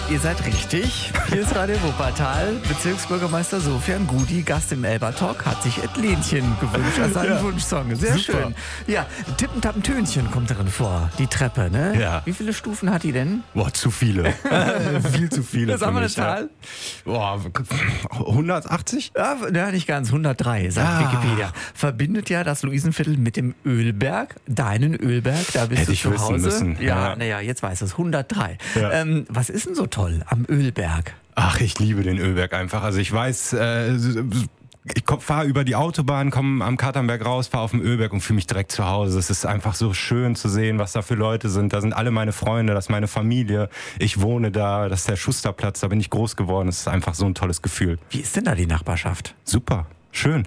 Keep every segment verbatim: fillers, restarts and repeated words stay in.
Ihr seid richtig. Hier ist Radio Wuppertal. Bezirksbürgermeister Sofian Gudi, Gast im Elber-Talk, hat sich Etlenchen gewünscht als seinen Ja. Wunschsong. Sehr Super. schön. Ja, Tippentappentönchen kommt darin vor. Die Treppe, ne? Ja. Wie viele Stufen hat die denn? Boah, zu viele. Viel zu viele. Sagen wir eine für mich, ja. Zahl? Boah, hundertachtzig? Ja, ja, nicht ganz. hundertdrei, sagt Ah. Wikipedia. Verbindet ja das Luisenviertel mit dem Ölberg. Deinen Ölberg, da bist Hätte du ich zu wissen Hause. müssen, Ja, ja. naja, jetzt weiß es. hundertdrei. Ja. Ähm, was ist denn so toll am Ölberg? Ach, ich liebe den Ölberg einfach. Also ich weiß, äh, ich fahre über die Autobahn, komme am Katernberg raus, fahre auf den Ölberg und fühle mich direkt zu Hause. Es ist einfach so schön zu sehen, was da für Leute sind. Da sind alle meine Freunde, das ist meine Familie. Ich wohne da, das ist der Schusterplatz, da bin ich groß geworden. Es ist einfach so ein tolles Gefühl. Wie ist denn da die Nachbarschaft? Super, schön.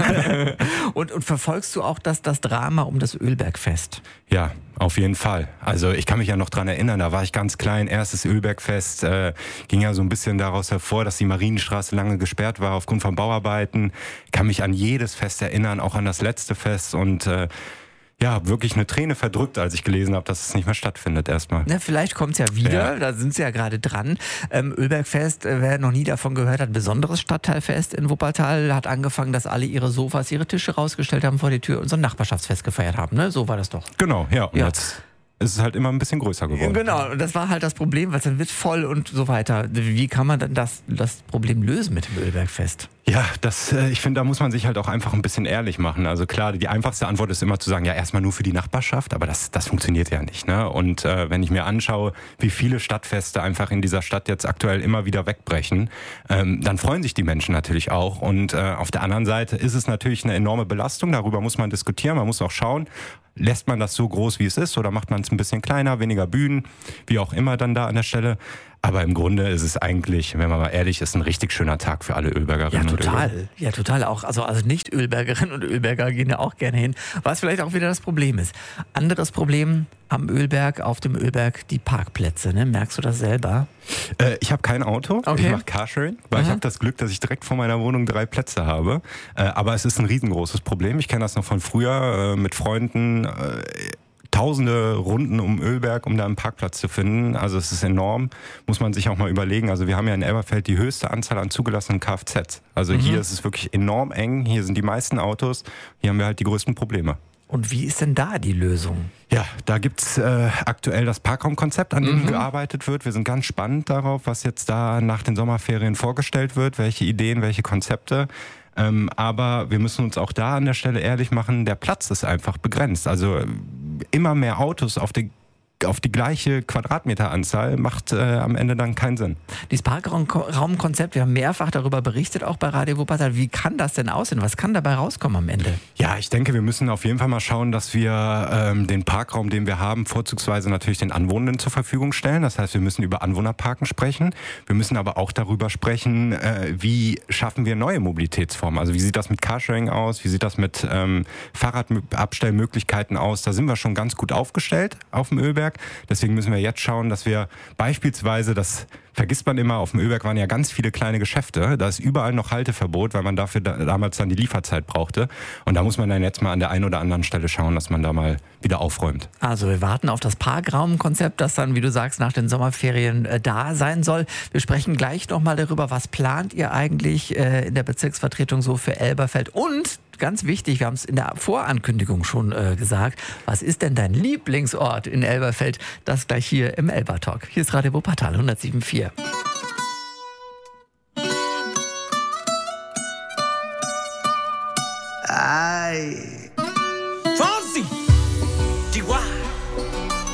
Und, und verfolgst du auch das, das Drama um das Ölbergfest? Ja, auf jeden Fall. Also ich kann mich ja noch dran erinnern, da war ich ganz klein, erstes Ölbergfest, äh, ging ja so ein bisschen daraus hervor, dass die Marienstraße lange gesperrt war aufgrund von Bauarbeiten. Ich kann mich an jedes Fest erinnern, auch an das letzte Fest und äh, ja, wirklich eine Träne verdrückt, als ich gelesen habe, dass es nicht mehr stattfindet erstmal. Na, vielleicht kommt es ja wieder, Ja. da sind sie ja gerade dran. Ähm, Ölbergfest, äh, wer noch nie davon gehört hat, besonderes Stadtteilfest in Wuppertal, hat angefangen, dass alle ihre Sofas, ihre Tische rausgestellt haben vor die Tür und so ein Nachbarschaftsfest gefeiert haben. Ne? So war das doch. Genau, ja. Und Ja. jetzt ist es halt immer ein bisschen größer geworden. Genau, und das war halt das Problem, weil es dann wird voll und so weiter. Wie kann man dann das, das Problem lösen mit dem Ölbergfest? Ja, das, äh, ich finde, da muss man sich halt auch einfach ein bisschen ehrlich machen. Also klar, die einfachste Antwort ist immer zu sagen, ja, erstmal nur für die Nachbarschaft, aber das, das funktioniert ja nicht. Ne? Und äh, wenn ich mir anschaue, wie viele Stadtfeste einfach in dieser Stadt jetzt aktuell immer wieder wegbrechen, ähm, dann freuen sich die Menschen natürlich auch. Und äh, auf der anderen Seite ist es natürlich eine enorme Belastung, darüber muss man diskutieren, man muss auch schauen, lässt man das so groß, wie es ist, oder macht man es ein bisschen kleiner, weniger Bühnen, wie auch immer dann da an der Stelle. Aber im Grunde ist es eigentlich, wenn man mal ehrlich ist, ein richtig schöner Tag für alle Ja, Ölbergerinnen und Ölberger. total. Ja, total. Auch, also, also Nicht-Ölbergerinnen und Ölberger gehen ja auch gerne hin, was vielleicht auch wieder das Problem ist. Anderes Problem am Ölberg, auf dem Ölberg, die Parkplätze. Ne? Merkst du das selber? Äh, ich habe kein Auto, Okay. ich mache Carsharing, weil ich Mhm. habe das Glück, dass ich direkt vor meiner Wohnung drei Plätze habe. Äh, aber es ist ein riesengroßes Problem. Ich kenne das noch von früher äh, mit Freunden. Äh, Tausende Runden um Ölberg, um da einen Parkplatz zu finden. Also es ist enorm, muss man sich auch mal überlegen. Also wir haben ja in Elberfeld die höchste Anzahl an zugelassenen Kfz. Also hier ist es wirklich enorm eng, hier sind die meisten Autos, hier haben wir halt die größten Probleme. Und wie ist denn da die Lösung? Ja, da gibt's äh, aktuell das Parkraumkonzept, an dem gearbeitet wird. Wir sind ganz spannend darauf, was jetzt da nach den Sommerferien vorgestellt wird, welche Ideen, welche Konzepte. Ähm, aber wir müssen uns auch da an der Stelle ehrlich machen, der Platz ist einfach begrenzt. Also äh, immer mehr Autos auf die, auf die gleiche Quadratmeteranzahl macht äh, am Ende dann keinen Sinn. Dieses Parkraumkonzept, wir haben mehrfach darüber berichtet, auch bei Radio Wuppertal. Wie kann das denn aussehen? Was kann dabei rauskommen am Ende? Ja, ich denke, wir müssen auf jeden Fall mal schauen, dass wir ähm, den Parkraum, den wir haben, vorzugsweise natürlich den Anwohnenden zur Verfügung stellen. Das heißt, wir müssen über Anwohnerparken sprechen. Wir müssen aber auch darüber sprechen, äh, wie schaffen wir neue Mobilitätsformen. Also wie sieht das mit Carsharing aus? Wie sieht das mit ähm, Fahrradabstellmöglichkeiten aus? Da sind wir schon ganz gut aufgestellt auf dem Ölberg. Deswegen müssen wir jetzt schauen, dass wir beispielsweise, das vergisst man immer, auf dem Ölberg waren ja ganz viele kleine Geschäfte. Da ist überall noch Halteverbot, weil man dafür da, damals dann die Lieferzeit brauchte. Und da muss man dann jetzt mal an der einen oder anderen Stelle schauen, dass man da mal wieder aufräumt. Also wir warten auf das Parkraumkonzept, das dann, wie du sagst, nach den Sommerferien äh, da sein soll. Wir sprechen gleich nochmal darüber, was plant ihr eigentlich äh, in der Bezirksvertretung so für Elberfeld. Und ganz wichtig, wir haben es in der Vorankündigung schon äh, gesagt, was ist denn dein Lieblingsort in Elberfeld? Das gleich hier im Elber-Talk. Hier ist Radio Wuppertal hundertsieben Komma vier. Ay.